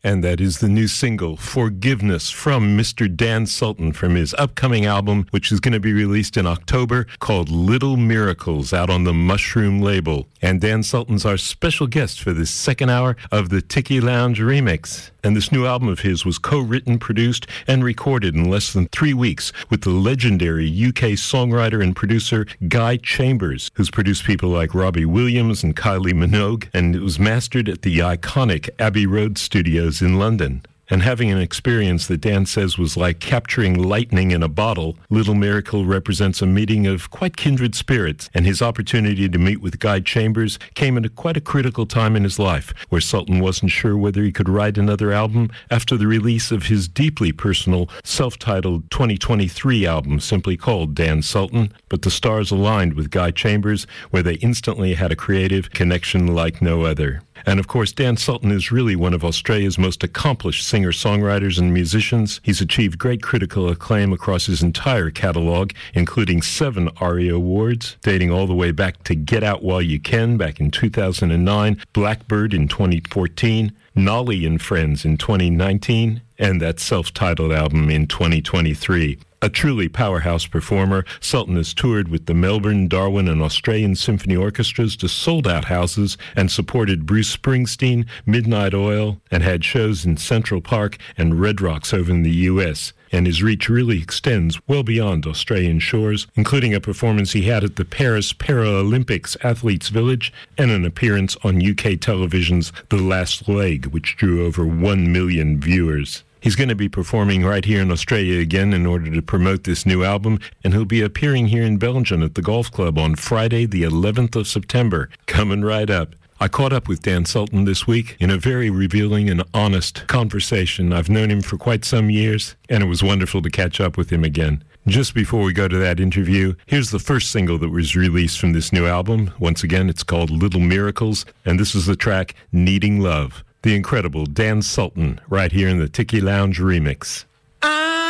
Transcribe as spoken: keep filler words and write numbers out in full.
And that is the new single, Forgiveness, from Mister Dan Sultan from his upcoming album, which is going to be released in October, called Little Miracles, out on the Mushroom label. And Dan Sultan's our special guest for this second hour of the Tiki Lounge Remix. And this new album of his was co-written, produced, and recorded in less than three weeks with the legendary U K songwriter and producer Guy Chambers, who's produced people like Robbie Williams and Kylie Minogue, and it was mastered at the iconic Abbey Road Studios in London. And having an experience that Dan says was like capturing lightning in a bottle, Little Miracle represents a meeting of quite kindred spirits, and his opportunity to meet with Guy Chambers came at a quite a critical time in his life, where Sultan wasn't sure whether he could write another album after the release of his deeply personal, self-titled twenty twenty-three album, simply called Dan Sultan. But the stars aligned with Guy Chambers, where they instantly had a creative connection like no other. And of course, Dan Sultan is really one of Australia's most accomplished singer-songwriters and musicians. He's achieved great critical acclaim across his entire catalog, including seven ARIA Awards, dating all the way back to Get Out While You Can back in two thousand nine, Blackbird in twenty fourteen, Nolly and Friends in twenty nineteen, and that self-titled album in twenty twenty-three. A truly powerhouse performer, Sultan has toured with the Melbourne, Darwin, and Australian symphony orchestras to sold-out houses and supported Bruce Springsteen, Midnight Oil, and had shows in Central Park and Red Rocks over in the U S. And his reach really extends well beyond Australian shores, including a performance he had at the Paris Paralympics Athletes Village and an appearance on U K television's The Last Leg, which drew over one million viewers. He's going to be performing right here in Australia again in order to promote this new album, and he'll be appearing here in Belgium at the Golf Club on Friday, the eleventh of September. Coming right up. I caught up with Dan Sultan this week in a very revealing and honest conversation. I've known him for quite some years, and it was wonderful to catch up with him again. Just before we go to that interview, here's the first single that was released from this new album. Once again, it's called Little Miracles, and this is the track Needing Love. The incredible Dan Sultan, right here in the Tiki Lounge Remix.